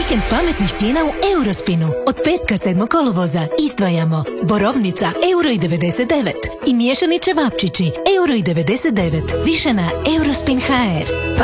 Vikend pametnih cijena u Eurospinu. Od petka 7. kolovoza izdvajamo borovnica €1,99 i miješani ćevapčići €1,99. Više na Eurospin.hr.